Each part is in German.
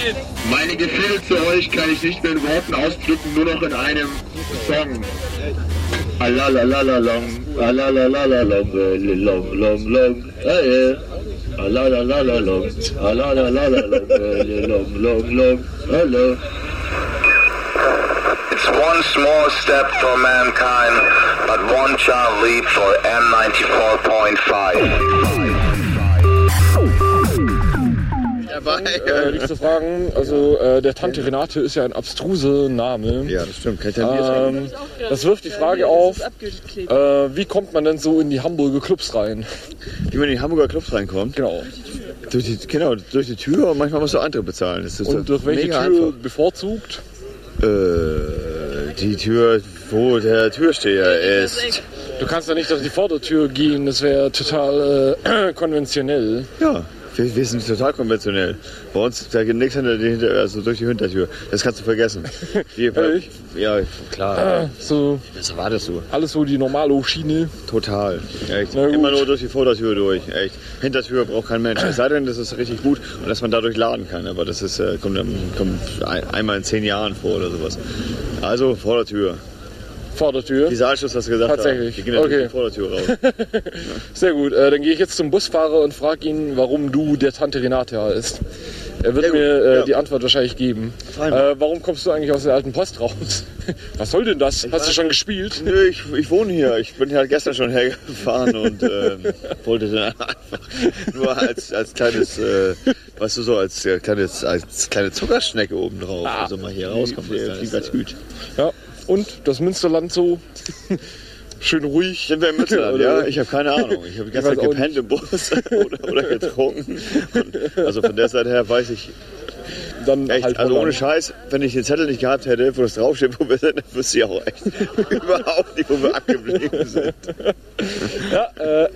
geht. Meine Gefühle zu euch kann ich nicht mehr in Worten ausdrücken, nur noch in einem Song. Alalalalong, alalalalong, long, long, long, hey, alalalalong, alalalalong, long, long, long, hello. It's one small step for mankind, but one giant leap for M94.5. Dich zu fragen, also der Tante Renate ist ja ein abstruser Name. Ja, das stimmt. Das wirft die Frage auf, wie kommt man denn so in die Hamburger Clubs rein? Wie man in die Hamburger Clubs reinkommt? Genau. Durch die Tür und manchmal musst du andere bezahlen. Das ist und durch welche Tür einfach bevorzugt? Die Tür, wo der Türsteher ist. Du kannst ja nicht durch die Vordertür gehen, das wäre total konventionell. Ja. Wir sind total konventionell. Bei uns, da geht nichts also durch die Hintertür. Das kannst du vergessen. Ja, klar. So. Was erwartest du? Alles so die Normalo-Schiene. Total. Echt. Immer nur durch die Vordertür durch. Echt. Hintertür braucht kein Mensch. Es sei denn, das ist richtig gut und dass man dadurch laden kann. Aber das ist, kommt einmal in 10 Jahren vor oder sowas. Also Vordertür. Vordertür? Die Saalschluss hast du gesagt. Tatsächlich. Die gehen durch die Vordertür raus. Ja. Sehr gut. Dann gehe ich jetzt zum Busfahrer und frage ihn, warum du der Tante Renate heißt. Er wird mir die Antwort wahrscheinlich geben. Warum kommst du eigentlich aus der alten Post raus? Was soll denn das? Hast du schon gespielt? Nö, ich wohne hier. Ich bin ja gestern schon hergefahren und wollte dann einfach nur als kleines, weißt du, so als kleine Zuckerschnecke oben drauf. Also mal hier rauskommen. Das ist ganz gut. Ja. Und das Münsterland so schön ruhig. Sind wir im Münsterland? Ja, ich habe keine Ahnung. Ich habe gestern gepennt im Bus oder getrunken. Also von der Seite her weiß ich dann echt, halt also ohne Scheiß, wenn ich den Zettel nicht gehabt hätte, wo das draufsteht, wo wir sind, dann wüsste ich auch echt überhaupt nicht, wo wir abgeblieben sind. Ja,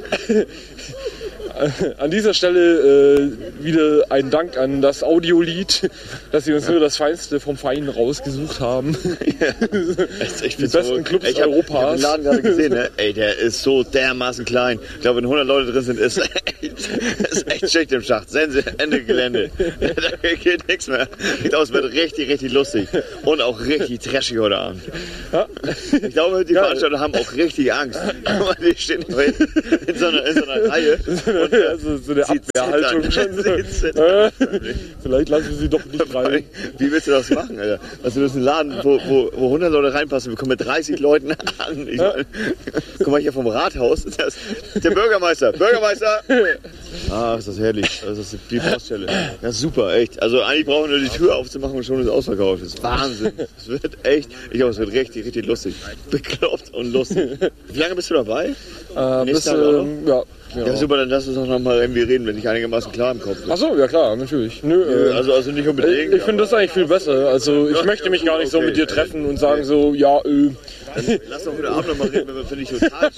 an dieser Stelle wieder ein Dank an das Audiolied, dass sie uns nur das Feinste vom Feinen rausgesucht haben. Ja. Ich Die besten Clubs ich hab Europas. Den Laden gerade gesehen, ne? Ey, der ist so dermaßen klein. Ich glaube, wenn 100 Leute drin sind, ist echt Schicht im Schacht. Ende Gelände. Da geht nichts mehr. Sieht aus, wird richtig, richtig lustig. Und auch richtig trashig heute Abend. Ja. Ich glaube, die Veranstalter haben auch richtig Angst. Die stehen in so einer Reihe. Also so eine Abwehrhaltung schon. Vielleicht lassen wir sie doch nicht rein. Wie willst du das machen, Alter? Also das ist ein Laden, wo 100 Leute reinpassen. Wir kommen mit 30 Leuten an. Guck mal hier vom Rathaus. Der Bürgermeister. Ah, ist das herrlich. Das ist die Baustelle. Das ist super, echt. Also eigentlich brauchen wir nur die Tür aufzumachen und schon ist ausverkauft. Das ist Wahnsinn. Es wird echt, ich glaube, es wird richtig, richtig lustig. Bekloppt und lustig. Wie lange bist du dabei? Ja, super, dann lass uns doch noch mal irgendwie reden, wenn ich einigermaßen klar im Kopf bin. Ach so, ja klar, natürlich. Nö, also nicht unbedingt. Ich finde das eigentlich viel besser. Also ich möchte mich gar nicht so mit dir treffen und sagen so, ja, Lass doch heute Abend noch mal reden, wenn ich total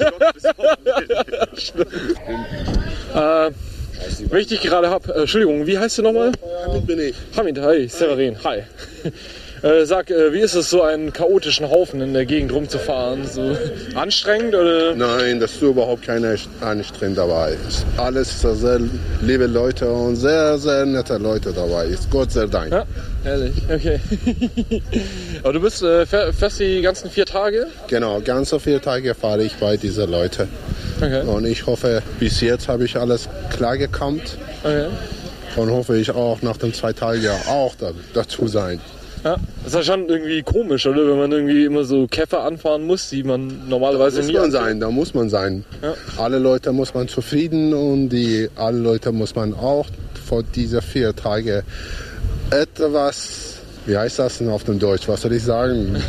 wenn ich dich gerade habe, Entschuldigung, wie heißt du nochmal? Hamid bin ich. Hamid, hi, Severin, hi. Sag, wie ist es, so einen chaotischen Haufen in der Gegend rumzufahren? So anstrengend oder? Nein, das ist überhaupt keine anstrengend dabei. Alles sehr liebe Leute und sehr, sehr nette Leute dabei. Ist Gott sei Dank. Ja, herrlich, okay. Aber du bist fährst die ganzen 4 Tage? Genau, ganze 4 Tage fahre ich bei diesen Leuten. Okay. Und ich hoffe, bis jetzt habe ich alles klar gekommen. Okay. Und hoffe ich auch nach den 2 Tagen auch dazu sein. Ja, das ist ja schon irgendwie komisch, oder? Wenn man irgendwie immer so Käfer anfahren muss, die man normalerweise nie Da muss man sein. Ja. Alle Leute muss man zufrieden und alle Leute muss man auch vor diese 4 Tage etwas, wie heißt das denn auf dem Deutsch, was soll ich sagen?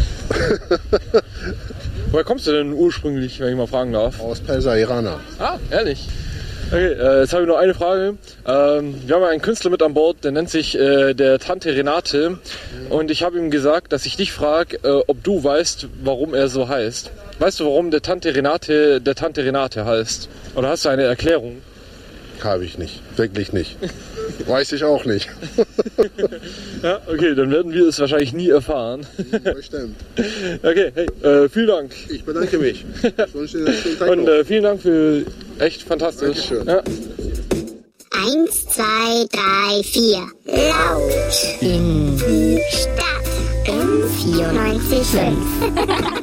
Woher kommst du denn ursprünglich, wenn ich mal fragen darf? Aus Persa-Irana. Ah, ehrlich? Okay, jetzt habe ich noch eine Frage. Wir haben einen Künstler mit an Bord, der nennt sich der Tante Renate. Und ich habe ihm gesagt, dass ich dich frage, ob du weißt, warum er so heißt. Weißt du, warum der Tante Renate heißt? Oder hast du eine Erklärung? Habe ich nicht. Wirklich nicht. Weiß ich auch nicht. Ja, okay, dann werden wir es wahrscheinlich nie erfahren. Bestimmt. Okay, hey, vielen Dank. Ich bedanke mich. Ich wünsche dir einen schönen Tag und vielen Dank für echt fantastisch. Dankeschön. Ja. 1, 2, 3, 4. Laut. In die Stadt. In 94,5.